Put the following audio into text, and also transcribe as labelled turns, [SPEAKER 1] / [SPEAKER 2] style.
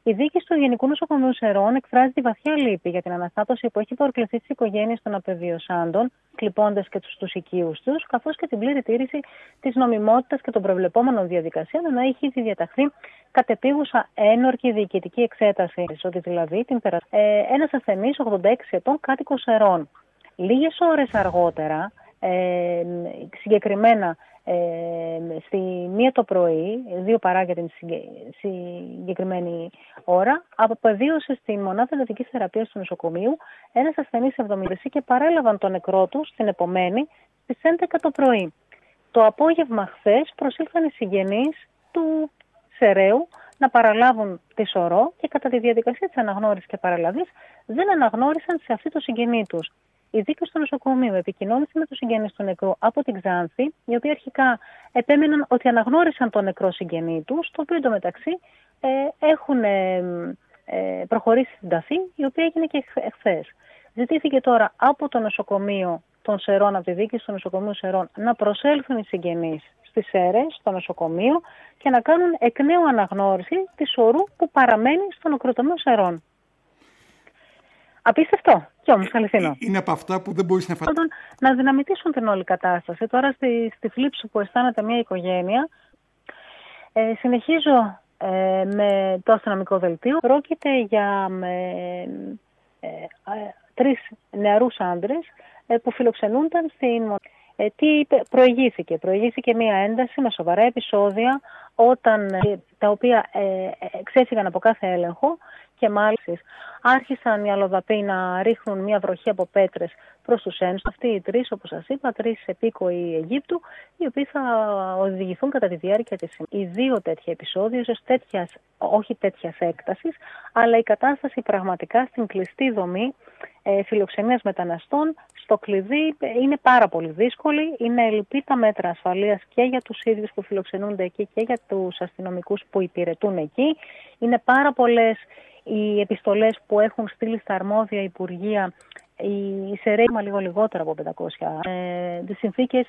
[SPEAKER 1] Η διοίκηση του Γενικού Νοσοκομείου Σερών εκφράζει τη βαθιά λύπη για την αναστάτωση που έχει προκληθεί στις οικογένειες των απεβιωσάντων, κλιπώντας και τους οικείους τους, καθώς και την πλήρη τήρηση της νομιμότητας και των προβλεπόμενων διαδικασιών, ενώ έχει ήδη διαταχθεί κατεπίγουσα ένορκη διοικητική εξέταση. Ότι δηλαδή ένας ασθενής 86 ετών κάτοικος Σερών. Λίγες ώρες αργότερα, συγκεκριμένα στη 1 το πρωί, 2 παρά για την συγκεκριμένη ώρα, απεβίωσε στη μονάδα εντατικής θεραπείας του νοσοκομείου ένας ασθενής 70 και παρέλαβαν τον νεκρό του στην επομένη στις 11 το πρωί. Το απόγευμα χθες προσήλθαν οι συγγενείς του Σεραίου να παραλάβουν τη σωρό και κατά τη διαδικασία της αναγνώρισης και παραλαβής δεν αναγνώρισαν σε αυτή το συγγενή τους. Η διοίκηση του νοσοκομείου επικοινώνησε με τους συγγενείς του νεκρού από την Ξάνθη, οι οποίοι αρχικά επέμεναν ότι αναγνώρισαν τον νεκρό συγγενή τους, το οποίο εντωμεταξύ έχουν προχωρήσει στην ταφή, η οποία έγινε και εχθές. Ζητήθηκε τώρα από το νοσοκομείο των Σερών, από τη διοίκηση του νοσοκομείου Σερών, να προσέλθουν οι συγγενείς στις ΣΕΡΕΣ, στο νοσοκομείο, και να κάνουν εκ νέου αναγνώριση της σωρού που παραμένει στο νεκροτομείο Σερών. Απίστευτο και όμως αληθινό.
[SPEAKER 2] Είναι από αυτά που δεν μπορείς να φανταστείς.
[SPEAKER 1] Να δυναμητήσουν την όλη κατάσταση. Τώρα στη θλίψη που αισθάνεται μια οικογένεια, συνεχίζω με το αστυνομικό δελτίο. Πρόκειται για 3 νεαρούς άντρες που φιλοξενούνταν στην... Προηγήθηκε μια ένταση με σοβαρά επεισόδια, τα οποία ξέφυγαν από κάθε έλεγχο, και μάλιστα άρχισαν οι αλλοδαποί να ρίχνουν μια βροχή από πέτρες προς τους ένστους. Αυτοί οι 3, όπως σας είπα, 3 επίκοοι Αιγύπτου, οι οποίοι θα οδηγηθούν κατά τη διάρκεια της ημέρας. Οι 2 τέτοια επεισόδια, ίσως όχι τέτοιας έκτασης, αλλά η κατάσταση πραγματικά στην κλειστή δομή φιλοξενίας μεταναστών, στο κλειδί, είναι πάρα πολύ δύσκολη. Είναι ελλειπή τα μέτρα ασφαλείας και για τους ίδιους που φιλοξενούνται εκεί και για τους αστυνομικούς που υπηρετούν εκεί. Είναι πάρα πολλές οι επιστολές που έχουν στείλει στα αρμόδια υπουργεία. Η ΣΕΡΕΙ λίγο λιγότερα από 500. Τις συνθήκες